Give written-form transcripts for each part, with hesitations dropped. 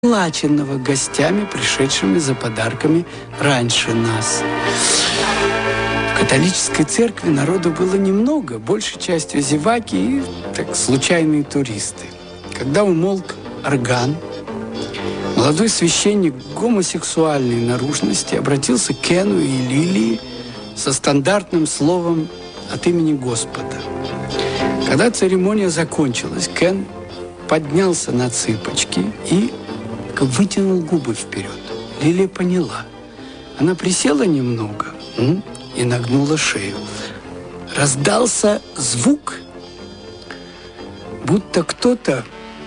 оплаченного гостями, пришедшими за подарками раньше нас. В католической церкви народу было немного, большей частью зеваки и так случайные туристы. Когда умолк орган, молодой священник гомосексуальной наружности обратился к Кену и Лилии со стандартным словом от имени Господа. Когда церемония закончилась, Кен поднялся на цыпочки и вытянул губы вперед. Лилия поняла. Она присела немного и нагнула шею. Раздался звук, будто кто-то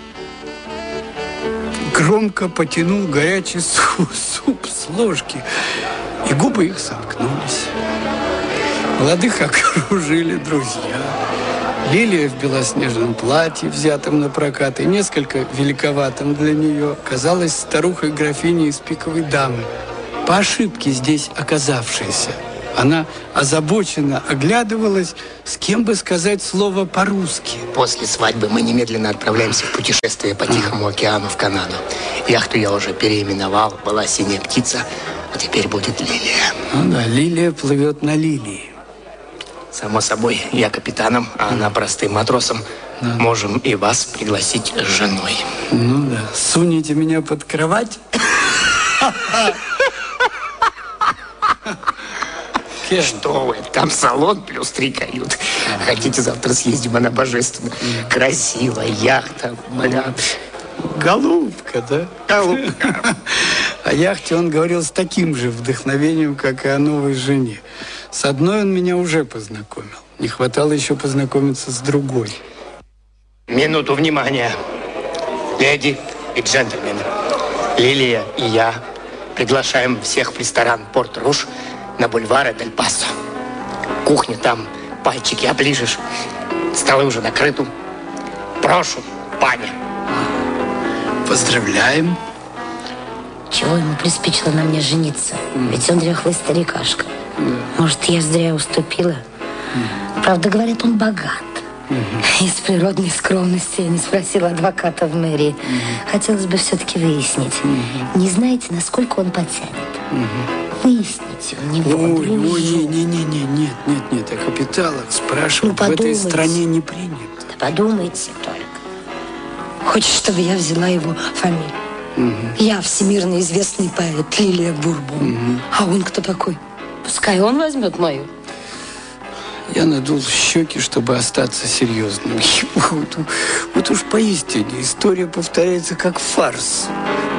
громко потянул горячий суп с ложки, и губы их сомкнулись. Молодых окружили друзья. Лилия в белоснежном платье, взятом на прокат, и несколько великоватым для нее, казалась старухой-графиней из «Пиковой дамы», по ошибке здесь оказавшейся. Она озабоченно оглядывалась, с кем бы сказать слово по-русски. После свадьбы мы немедленно отправляемся в путешествие по Тихому океану в Канаду. Яхту я уже переименовал, была «Синяя птица», а теперь будет «Лилия». Ну да, Лилия плывет на лилии. Само собой, я капитаном, а она простым матросом. Да. Можем и вас пригласить с женой. Ну да. Сунете меня под кровать? Что вы, там салон плюс 3 каюты. Хотите, завтра съездим, она божественная. Красивая яхта, бля. Голубка, да? Голубка. О яхте он говорил с таким же вдохновением, как и о новой жене. С одной он меня уже познакомил. Не хватало еще познакомиться с другой. Минуту внимания. Леди и джентльмены. Лилия и я приглашаем всех в ресторан «Порт-Руж» на бульваре Дель Пасо. Кухня там, пальчики оближешь. Столы уже накрыты. Прошу, паня. Поздравляем. Чего ему приспичило на мне жениться? Ведь он дряхлый старикашка. Может, я зря уступила? Правда, говорят, он богат. Из природной скромности я не спросила адвоката в мэрии. Хотелось бы все-таки выяснить. Не знаете, насколько он потянет? Выясните у него, дружок. Нет, о капиталах спрашивать в этой стране не принято. Да подумайте только. Хочешь, чтобы я взяла его фамилию? Я всемирно известный поэт Лилия Бурбон. А он кто такой? Пускай он возьмет мою. Я надул щеки, чтобы остаться серьезным. Вот уж поистине история повторяется как фарс.